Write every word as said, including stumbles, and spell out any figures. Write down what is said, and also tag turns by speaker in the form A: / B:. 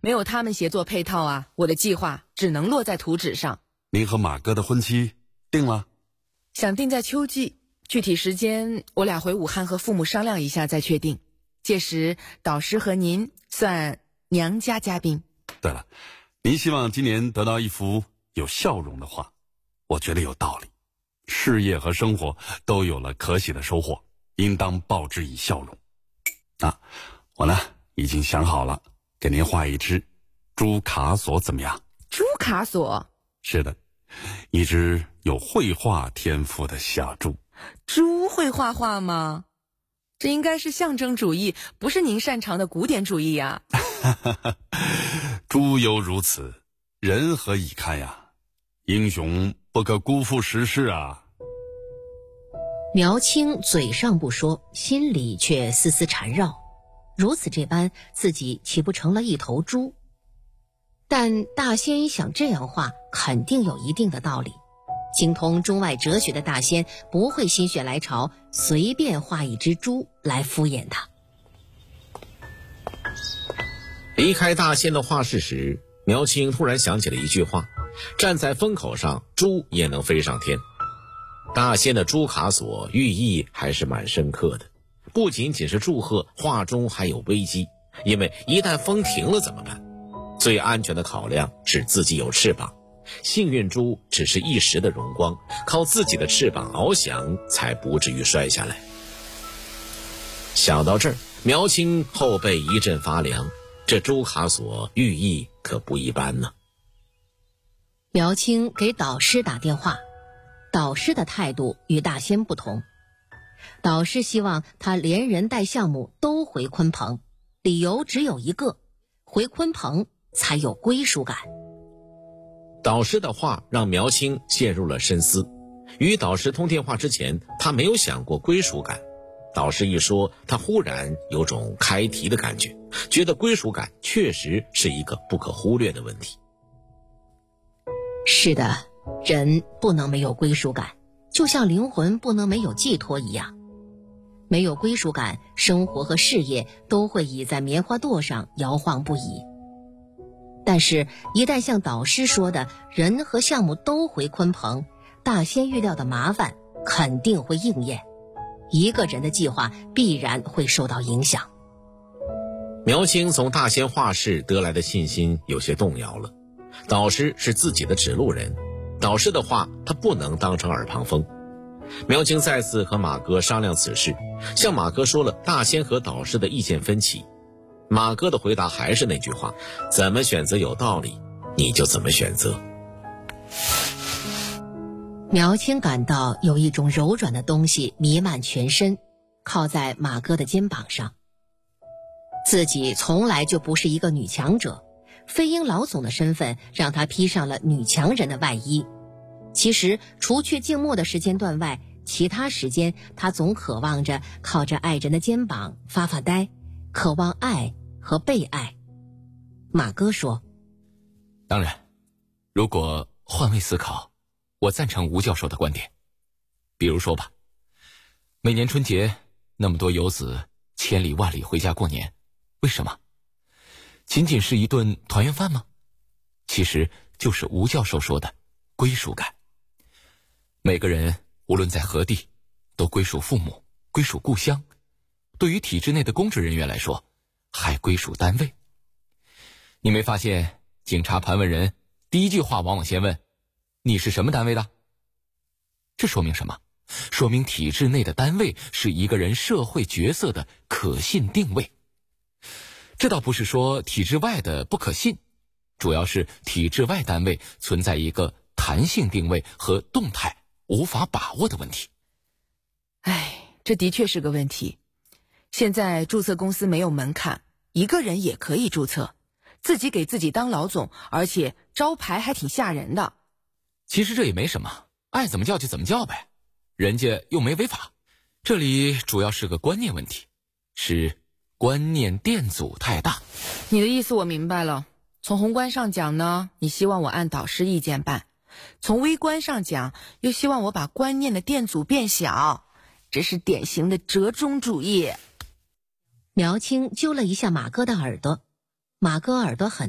A: 没有他们协作配套啊，我的计划只能落在图纸上。
B: 您和马哥的婚期定了？
A: 想定在秋季，具体时间我俩回武汉和父母商量一下再确定。届时导师和您算娘家嘉宾。
B: 对了，您希望今年得到一幅有笑容的画，我觉得有道理。事业和生活都有了可喜的收获，应当报之以笑容。啊，我呢已经想好了，给您画一只朱卡索怎么样？
A: 朱卡索？
B: 是的，一只有绘画天赋的小猪。
A: 猪会画画吗？这应该是象征主义，不是您擅长的古典主义呀。
B: 猪犹如此，人何以堪呀？英雄不可辜负时势啊。
C: 苗青嘴上不说，心里却丝丝缠绕，如此这般，自己岂不成了一头猪？但大仙想这样画，肯定有一定的道理。精通中外哲学的大仙不会心血来潮，随便画一只猪来敷衍他。
D: 离开大仙的画室时，苗青突然想起了一句话：站在风口上，猪也能飞上天。大仙的朱卡索寓意还是蛮深刻的，不仅仅是祝贺，画中还有危机，因为一旦风停了怎么办？最安全的考量是自己有翅膀，幸运猪只是一时的荣光，靠自己的翅膀翱翔才不至于摔下来。想到这儿，苗青后背一阵发凉，这朱卡索寓意可不一般呢。
C: 苗青给导师打电话，导师的态度与大仙不同。导师希望他连人带项目都回鲲鹏，理由只有一个：回鲲鹏才有归属感。
D: 导师的话让苗青陷入了深思。与导师通电话之前，他没有想过归属感。导师一说，他忽然有种开题的感觉，觉得归属感确实是一个不可忽略的问题。
C: 是的，人不能没有归属感，就像灵魂不能没有寄托一样。没有归属感，生活和事业都会倚在棉花垛上摇晃不已。但是一旦像导师说的，人和项目都回鲲鹏，大仙预料的麻烦肯定会应验，一个人的计划必然会受到影响。
D: 苗青从大仙画室得来的信心有些动摇了。导师是自己的指路人，导师的话他不能当成耳旁风。苗青再次和马哥商量此事，向马哥说了大仙和导师的意见分歧。马哥的回答还是那句话：怎么选择有道理，你就怎么选择。
C: 苗青感到有一种柔软的东西弥漫全身，靠在马哥的肩膀上。自己从来就不是一个女强者，飞鹰老总的身份让他披上了女强人的外衣。其实除去静默的时间段外，其他时间他总渴望着靠着爱人的肩膀发发呆，渴望爱和被爱。马哥说，
E: 当然，如果换位思考，我赞成吴教授的观点。比如说吧，每年春节那么多游子千里万里回家过年，为什么？仅仅是一顿团圆饭吗？其实就是吴教授说的归属感。每个人无论在何地，都归属父母，归属故乡。对于体制内的公职人员来说，还归属单位。你没发现警察盘问人第一句话往往先问你是什么单位的？这说明什么？说明体制内的单位是一个人社会角色的可信定位。这倒不是说体制外的不可信，主要是体制外单位存在一个弹性定位和动态无法把握的问题。
A: 唉，这的确是个问题。现在注册公司没有门槛，一个人也可以注册，自己给自己当老总，而且招牌还挺吓人的。
E: 其实这也没什么，爱怎么叫就怎么叫呗，人家又没违法。这里主要是个观念问题，是观念电阻太大。
A: 你的意思我明白了，从宏观上讲呢，你希望我按导师意见办，从微观上讲又希望我把观念的电阻变小，这是典型的折中主义。
C: 苗青揪了一下马哥的耳朵，马哥耳朵很